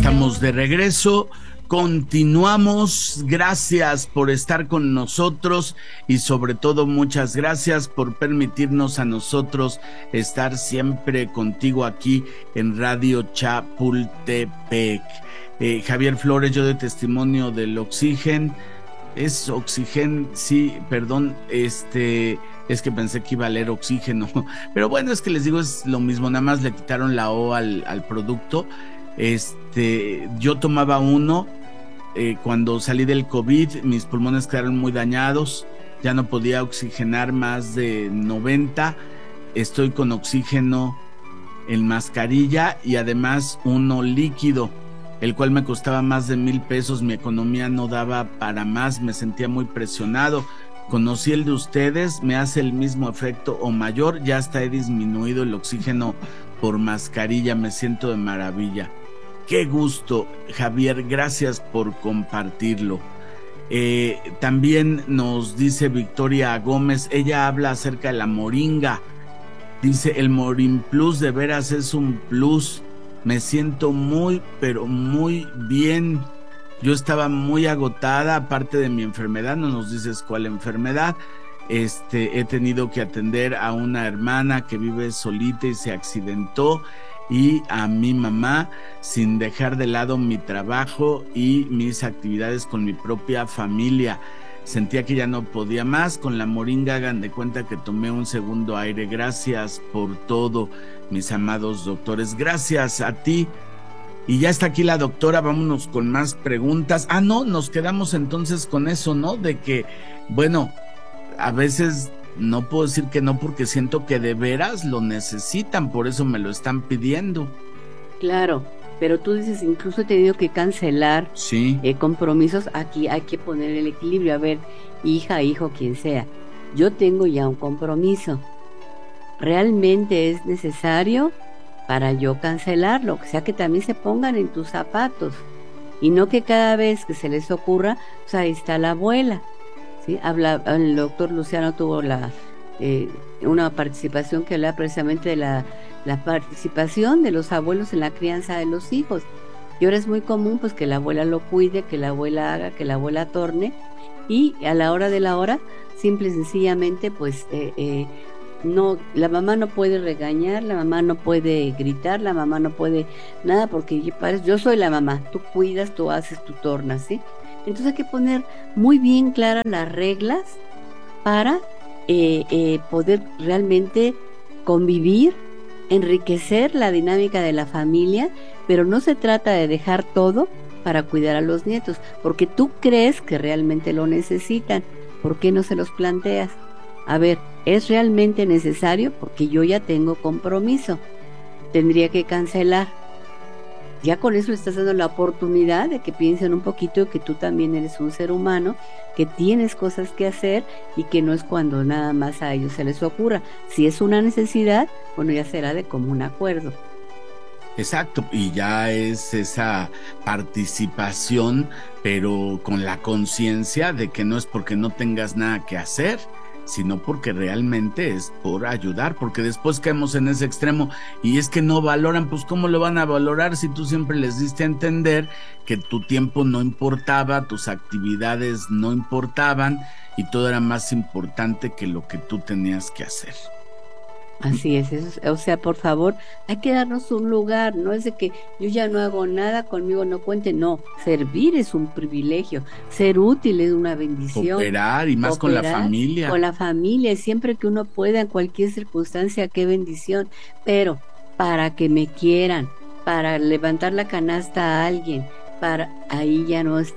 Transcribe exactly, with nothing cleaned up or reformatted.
estamos de regreso, continuamos, gracias por estar con nosotros y sobre todo muchas gracias por permitirnos a nosotros estar siempre contigo aquí en Radio Chapultepec. Eh, Javier Flores, yo de testimonio del Oxígeno, es Oxígeno, sí, perdón, este... es que pensé que iba a leer Oxígeno, pero bueno, es que les digo, es lo mismo, nada más le quitaron la O al, al producto. Este, yo tomaba uno, eh, cuando salí del COVID, mis pulmones quedaron muy dañados, ya no podía oxigenar más de noventa, estoy con oxígeno en mascarilla y además uno líquido, el cual me costaba más de mil pesos, mi economía no daba para más, me sentía muy presionado. Conocí el de ustedes, me hace el mismo efecto o mayor, ya hasta he disminuido el oxígeno por mascarilla, me siento de maravilla. Qué gusto, Javier, gracias por compartirlo. Eh, también nos dice Victoria Gómez, ella habla acerca de la moringa, dice, el Morin Plus de veras es un plus, me siento muy, pero muy bien. Yo estaba muy agotada, aparte de mi enfermedad, no nos dices cuál enfermedad. Este, he tenido que atender a una hermana que vive solita y se accidentó, y a mi mamá, sin dejar de lado mi trabajo y mis actividades con mi propia familia. Sentía que ya no podía más. Con la moringa, hagan de cuenta que tomé un segundo aire. Gracias por todo, mis amados doctores. Gracias a ti. Y ya está aquí la doctora, vámonos con más preguntas. Ah, no, nos quedamos entonces con eso, ¿no? De que, bueno, a veces no puedo decir que no porque siento que de veras lo necesitan, por eso me lo están pidiendo. Claro, pero tú dices, incluso he tenido que cancelar sí. eh, compromisos. Aquí hay que poner el equilibrio. A ver, hija, hijo, quien sea, yo tengo ya un compromiso. ¿Realmente es necesario para yo cancelarlo? O sea, que también se pongan en tus zapatos y no que cada vez que se les ocurra, pues ahí está la abuela, ¿sí? Habla, el doctor Luciano tuvo la eh, una participación que habla precisamente de la, la participación de los abuelos en la crianza de los hijos, y ahora es muy común pues que la abuela lo cuide, que la abuela haga, que la abuela torne, y a la hora de la hora, simple y sencillamente pues eh, eh, no, la mamá no puede regañar, la mamá no puede gritar, la mamá no puede nada, porque yo soy la mamá, tú cuidas, tú haces, tú tornas, ¿sí? Entonces hay que poner muy bien claras las reglas para eh, eh, poder realmente convivir, enriquecer la dinámica de la familia, pero no se trata de dejar todo para cuidar a los nietos, porque tú crees que realmente lo necesitan. ¿Por qué no se los planteas? A ver, ¿es realmente necesario? Porque yo ya tengo compromiso, tendría que cancelar. Ya con eso le estás dando la oportunidad de que piensen un poquito que tú también eres un ser humano, que tienes cosas que hacer y que no es cuando nada más a ellos se les ocurra. Si es una necesidad, bueno, ya será de común acuerdo. Exacto, y ya es esa participación, pero con la conciencia de que no es porque no tengas nada que hacer, sino porque realmente es por ayudar, porque después caemos en ese extremo y es que no valoran. Pues ¿cómo lo van a valorar si tú siempre les diste a entender que tu tiempo no importaba, tus actividades no importaban y todo era más importante que lo que tú tenías que hacer? Así es, eso, o sea, por favor, hay que darnos un lugar, no es de que yo ya no hago nada, conmigo no cuente, no, servir es un privilegio, ser útil es una bendición. Cooperar y más Cooperar, con la familia. Con la familia, siempre que uno pueda, en cualquier circunstancia, qué bendición, pero para que me quieran, para levantar la canasta a alguien, para ahí ya no es